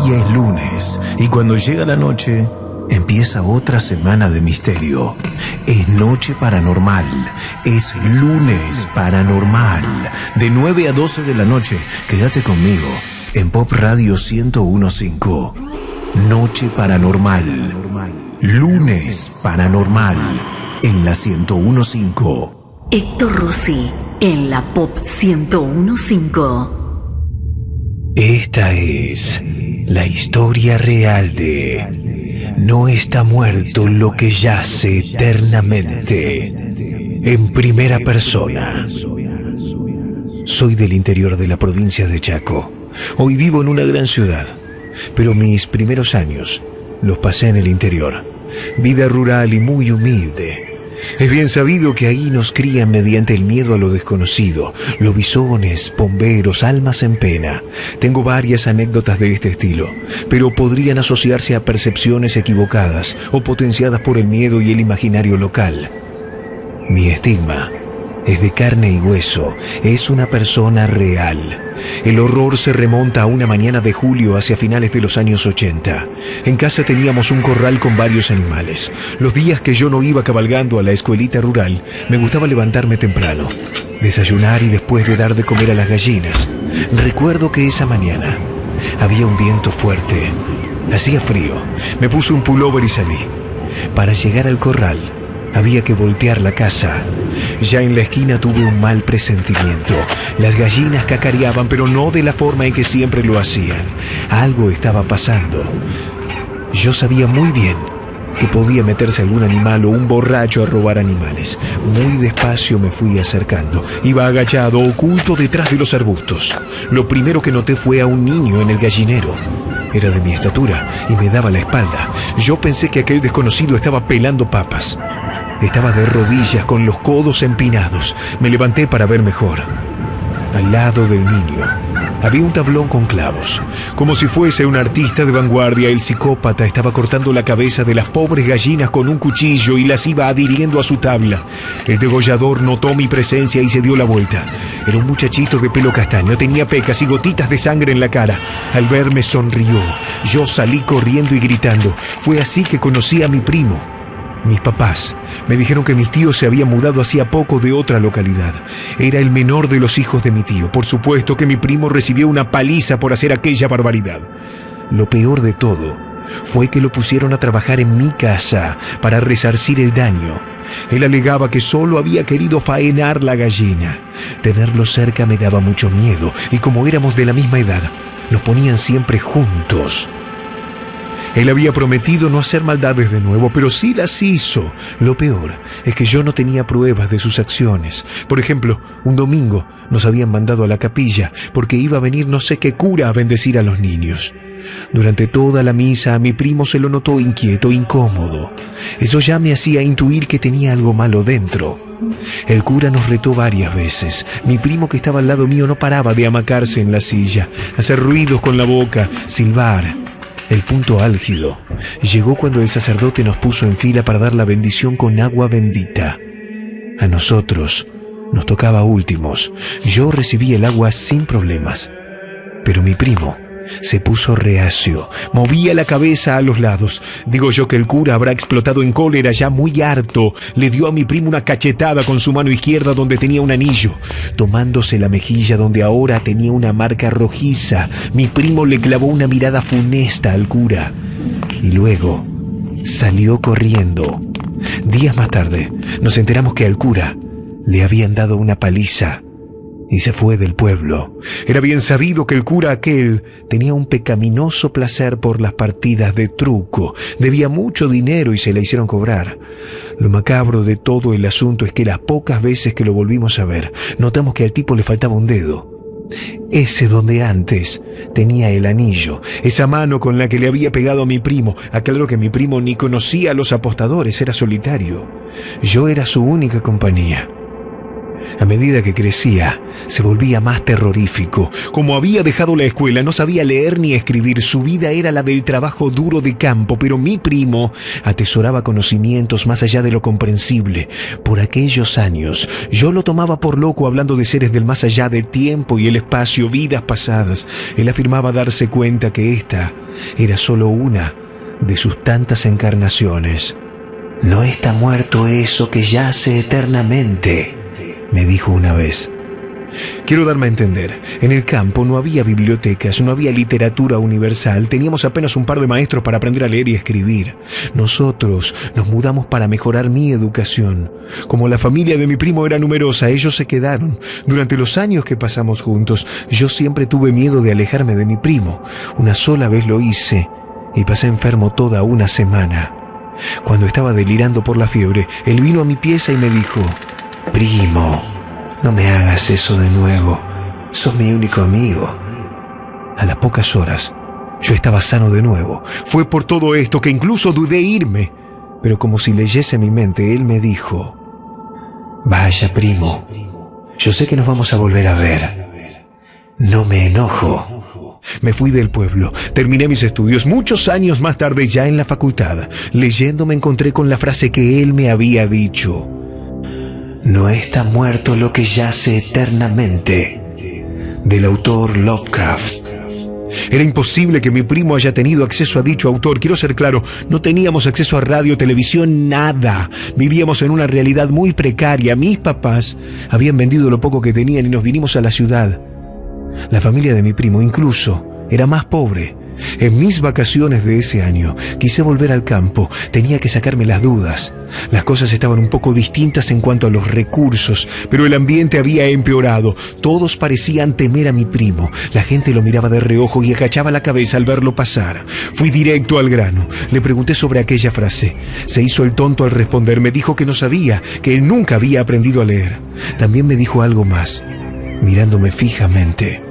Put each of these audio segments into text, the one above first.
ya es lunes y cuando llega la noche empieza otra semana de misterio. Es noche paranormal, es lunes paranormal. De 9 a 12 de la noche, quédate conmigo en Pop Radio 101.5. Noche paranormal, lunes paranormal en la 101.5. Héctor Rossi en la Pop 101.5. Esta es la historia real de No está muerto lo que yace eternamente. En primera persona. Soy del interior de la provincia de Chaco. Hoy vivo en una gran ciudad, pero mis primeros años los pasé en el interior. Vida rural y muy humilde. Es bien sabido que ahí nos crían mediante el miedo a lo desconocido, lobisones, bomberos, almas en pena. Tengo varias anécdotas de este estilo, pero podrían asociarse a percepciones equivocadas o potenciadas por el miedo y el imaginario local. Mi estigma es de carne y hueso, es una persona real. El horror se remonta a una mañana de julio hacia finales de los años 80. En casa teníamos un corral con varios animales. Los días que yo no iba cabalgando a la escuelita rural, me gustaba levantarme temprano, desayunar y después de dar de comer a las gallinas. Recuerdo que esa mañana había un viento fuerte. Hacía frío. Me puse un pullover y salí. Para llegar al corral, había que voltear la casa. Ya en la esquina tuve un mal presentimiento. Las gallinas cacareaban, pero no de la forma en que siempre lo hacían. Algo estaba pasando. Yo sabía muy bien que podía meterse algún animal o un borracho a robar animales. Muy despacio me fui acercando. Iba agachado, oculto detrás de los arbustos. Lo primero que noté fue a un niño en el gallinero. Era de mi estatura y me daba la espalda. Yo pensé que aquel desconocido estaba pelando papas. Estaba de rodillas con los codos empinados. Me levanté para ver mejor. Al lado del niño había un tablón con clavos. Como si fuese un artista de vanguardia, el psicópata estaba cortando la cabeza de las pobres gallinas con un cuchillo y las iba adhiriendo a su tabla. El degollador notó mi presencia y se dio la vuelta. Era un muchachito de pelo castaño, tenía pecas y gotitas de sangre en la cara. Al verme sonrió. Yo salí corriendo y gritando. Fue así que conocí a mi primo. Mis papás me dijeron que mis tíos se habían mudado hacía poco de otra localidad. Era el menor de los hijos de mi tío. Por supuesto que mi primo recibió una paliza por hacer aquella barbaridad. Lo peor de todo fue que lo pusieron a trabajar en mi casa para resarcir el daño. Él alegaba que solo había querido faenar la gallina. Tenerlo cerca me daba mucho miedo, y como éramos de la misma edad, nos ponían siempre juntos. Él había prometido no hacer maldades de nuevo, pero sí las hizo. Lo peor es que yo no tenía pruebas de sus acciones. Por ejemplo, un domingo nos habían mandado a la capilla porque iba a venir no sé qué cura a bendecir a los niños. Durante toda la misa a mi primo se lo notó inquieto, incómodo. Eso ya me hacía intuir que tenía algo malo dentro. El cura nos retó varias veces. Mi primo, que estaba al lado mío, no paraba de hamacarse en la silla, hacer ruidos con la boca, silbar. El punto álgido llegó cuando el sacerdote nos puso en fila para dar la bendición con agua bendita. A nosotros nos tocaba últimos. Yo recibí el agua sin problemas, pero mi primo se puso reacio, movía la cabeza a los lados. Digo yo que el cura habrá explotado en cólera, ya muy harto. Le dio a mi primo una cachetada con su mano izquierda donde tenía un anillo, tomándose la mejilla donde ahora tenía una marca rojiza. Mi primo le clavó una mirada funesta al cura y luego salió corriendo. Días más tarde nos enteramos que al cura le habían dado una paliza y se fue del pueblo. Era bien sabido que el cura aquel tenía un pecaminoso placer por las partidas de truco. Debía mucho dinero y se la hicieron cobrar. Lo macabro de todo el asunto es que las pocas veces que lo volvimos a ver, notamos que al tipo le faltaba un dedo. Ese donde antes tenía el anillo, esa mano con la que le había pegado a mi primo. Aclaro que mi primo ni conocía a los apostadores, era solitario. Yo era su única compañía. A medida que crecía, se volvía más terrorífico. Como había dejado la escuela, no sabía leer ni escribir. Su vida era la del trabajo duro de campo, pero mi primo atesoraba conocimientos más allá de lo comprensible. Por aquellos años, yo lo tomaba por loco hablando de seres del más allá, del tiempo y el espacio, vidas pasadas. Él afirmaba darse cuenta que esta era solo una de sus tantas encarnaciones. «No está muerto eso que yace eternamente», me dijo una vez. Quiero darme a entender, en el campo no había bibliotecas, no había literatura universal, teníamos apenas un par de maestros para aprender a leer y escribir. Nosotros nos mudamos para mejorar mi educación. Como la familia de mi primo era numerosa, ellos se quedaron. Durante los años que pasamos juntos, yo siempre tuve miedo de alejarme de mi primo. Una sola vez lo hice y pasé enfermo toda una semana. Cuando estaba delirando por la fiebre, él vino a mi pieza y me dijo: «Primo, no me hagas eso de nuevo. Sos mi único amigo». A las pocas horas, yo estaba sano de nuevo. Fue por todo esto que incluso dudé irme. Pero como si leyese mi mente, él me dijo: «Vaya, primo, yo sé que nos vamos a volver a ver. No me enojo». Me fui del pueblo, terminé mis estudios. Muchos años más tarde, ya en la facultad, leyendo me encontré con la frase que él me había dicho: «No está muerto lo que yace eternamente», del autor Lovecraft. Era imposible que mi primo haya tenido acceso a dicho autor. Quiero ser claro, no teníamos acceso a radio, televisión, nada. Vivíamos en una realidad muy precaria. Mis papás habían vendido lo poco que tenían y nos vinimos a la ciudad. La familia de mi primo incluso era más pobre. En mis vacaciones de ese año quise volver al campo. Tenía que sacarme las dudas. Las cosas estaban un poco distintas en cuanto a los recursos, pero el ambiente había empeorado. Todos parecían temer a mi primo. La gente lo miraba de reojo y agachaba la cabeza al verlo pasar. Fui directo al grano. Le pregunté sobre aquella frase. Se hizo el tonto al responder. Me dijo que no sabía, que él nunca había aprendido a leer. También me dijo algo más, mirándome fijamente: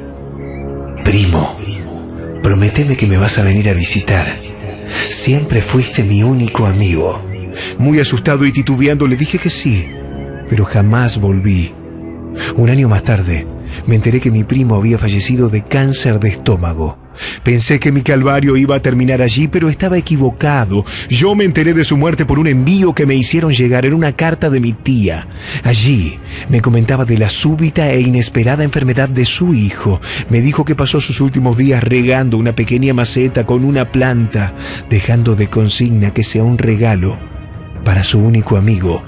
«Primo, prométeme que me vas a venir a visitar. Siempre fuiste mi único amigo». Muy asustado y titubeando le dije que sí, pero jamás volví. Un año más tarde, me enteré que mi primo había fallecido de cáncer de estómago. Pensé que mi calvario iba a terminar allí, pero estaba equivocado. Yo me enteré de su muerte por un envío que me hicieron llegar en una carta de mi tía. Allí me comentaba de la súbita e inesperada enfermedad de su hijo. Me dijo que pasó sus últimos días regando una pequeña maceta con una planta, dejando de consigna que sea un regalo para su único amigo,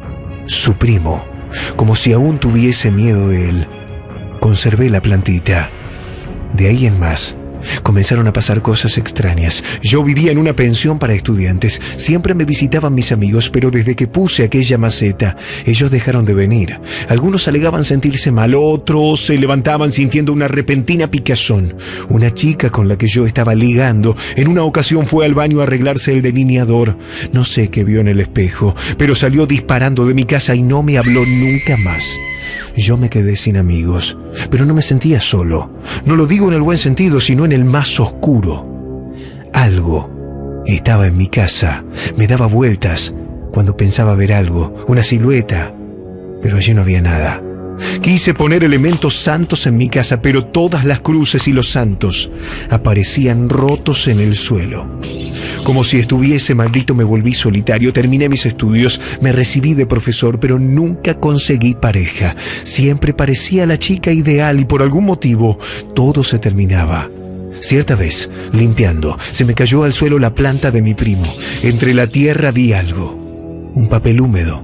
su primo. Como si aún tuviese miedo de él, conservé la plantita. De ahí en más, comenzaron a pasar cosas extrañas. Yo vivía en una pensión para estudiantes. Siempre me visitaban mis amigos, pero desde que puse aquella maceta, ellos dejaron de venir. Algunos alegaban sentirse mal, otros se levantaban sintiendo una repentina picazón. Una chica con la que yo estaba ligando, en una ocasión fue al baño a arreglarse el delineador. No sé qué vio en el espejo, pero salió disparando de mi casa y no me habló nunca más. Yo me quedé sin amigos, pero no me sentía solo. No lo digo en el buen sentido, sino en el más oscuro. Algo estaba en mi casa, me daba vueltas cuando pensaba ver algo, una silueta, pero allí no había nada. Quise poner elementos santos en mi casa, pero todas las cruces y los santos aparecían rotos en el suelo. Como si estuviese maldito, me volví solitario. Terminé mis estudios, me recibí de profesor, pero nunca conseguí pareja. Siempre parecía la chica ideal y por algún motivo todo se terminaba. Cierta vez, limpiando, se me cayó al suelo la planta de mi primo. Entre la tierra vi algo, un papel húmedo,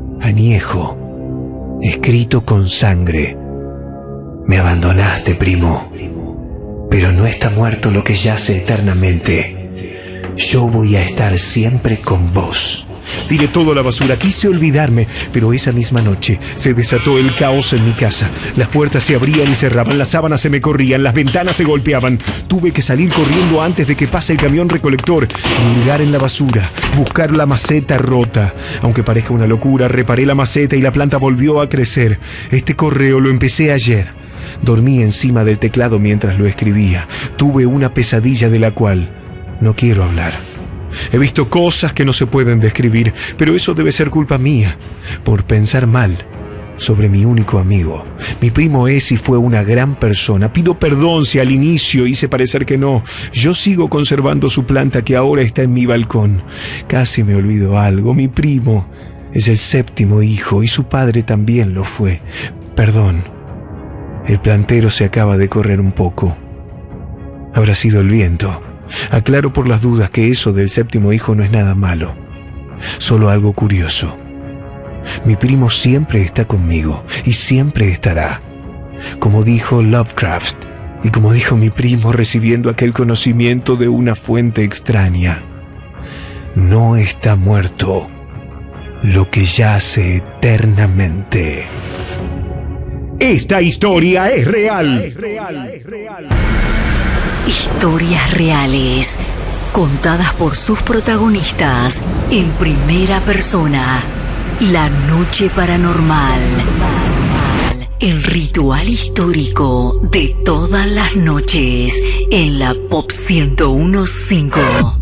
añejo, escrito con sangre. «Me abandonaste, primo, pero no está muerto lo que yace eternamente. Yo voy a estar siempre con vos». Tiré todo a la basura, quise olvidarme, pero esa misma noche se desató el caos en mi casa. Las puertas se abrían y cerraban, las sábanas se me corrían, las ventanas se golpeaban. Tuve que salir corriendo antes de que pase el camión recolector, hurgar en la basura, buscar la maceta rota. Aunque parezca una locura, reparé la maceta y la planta volvió a crecer. Este correo lo empecé ayer. Dormí encima del teclado mientras lo escribía. Tuve una pesadilla de la cual no quiero hablar. He visto cosas que no se pueden describir, pero eso debe ser culpa mía, por pensar mal sobre mi único amigo. Mi primo es y fue una gran persona. Pido perdón si al inicio hice parecer que no. Yo sigo conservando su planta que ahora está en mi balcón. Casi me olvido algo. Mi primo es el 7º hijo y su padre también lo fue. Perdón. El plantero se acaba de correr un poco. Habrá sido el viento. Aclaro por las dudas que eso del 7º hijo no es nada malo. Solo algo curioso. Mi primo siempre está conmigo y siempre estará. Como dijo Lovecraft y como dijo mi primo recibiendo aquel conocimiento de una fuente extraña. No está muerto lo que yace eternamente. Esta historia es real. Historias reales, contadas por sus protagonistas en primera persona. La noche paranormal. El ritual histórico de todas las noches en la Pop 101.5.